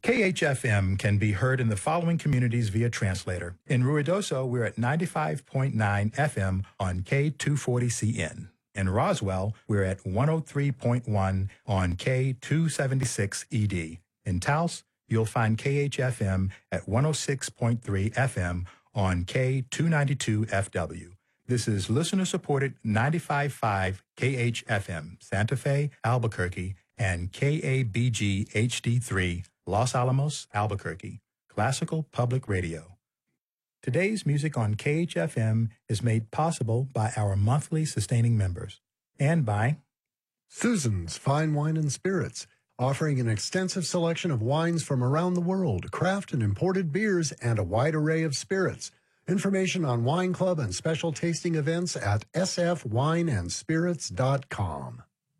KHFM can be heard in the following communities via translator. In Ruidoso, we're at 95.9 FM on K240CN. In Roswell, we're at 103.1 on K276ED. In Taos, you'll find KHFM at 106.3 FM on K292FW. This is listener-supported 95.5 KHFM, Santa Fe, Albuquerque, and KABG HD3, Los Alamos, Albuquerque, Classical Public Radio. Today's music on KHFM is made possible by our monthly sustaining members and by Susan's Fine Wine and Spirits, offering an extensive selection of wines from around the world, craft and imported beers, and a wide array of spirits. Information on Wine Club and special tasting events at sfwineandspirits.com.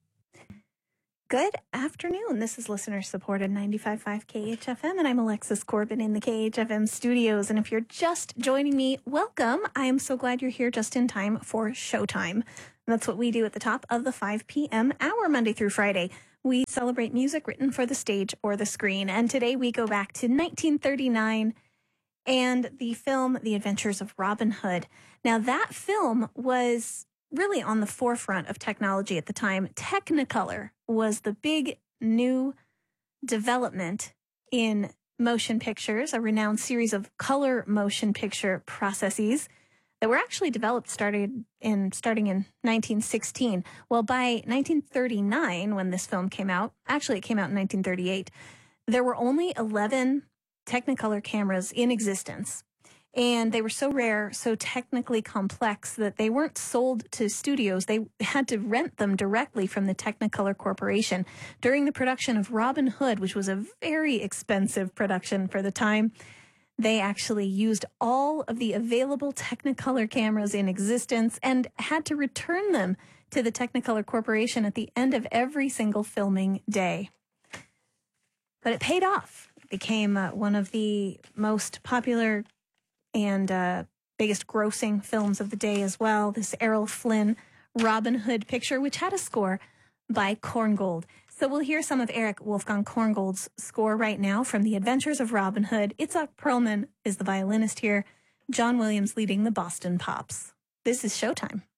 Good afternoon. This is listener-supported 95.5 KHFM, and I'm Alexis Corbin in the KHFM studios. And if you're just joining me, welcome. I am so glad you're here just in time for Showtime. That's what we do at the top of the 5 p.m. hour, Monday through Friday. We celebrate music written for the stage or the screen. And today we go back to 1939 and the film The Adventures of Robin Hood. Now, that film was really on the forefront of technology at the time. Technicolor was the big new development in motion pictures, a renowned series of color motion picture processes that were actually developed starting in 1916. Well, by 1939, when this film came out, actually it came out in 1938, there were only 11 Technicolor cameras in existence. And they were so rare, so technically complex that they weren't sold to studios. They had to rent them directly from the Technicolor Corporation. During the production of Robin Hood, which was a very expensive production for the time, they actually used all of the available Technicolor cameras in existence and had to return them to the Technicolor Corporation at the end of every single filming day. But it paid off. It became one of the most popular and biggest grossing films of the day as well. This Errol Flynn Robin Hood picture, which had a score by Korngold. So we'll hear some of Eric Wolfgang Korngold's score right now from The Adventures of Robin Hood. Itzhak Perlman is the violinist here. John Williams leading the Boston Pops. This is Showtime.